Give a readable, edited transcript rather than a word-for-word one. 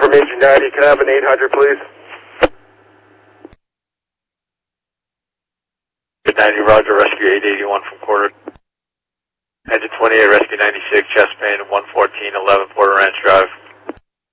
Major 90, can I have an 800, please? Good 90, Roger, Rescue 881 from Quarter. Engine 28, Rescue 96, chest pain, 114, 11 Porter Ranch Drive.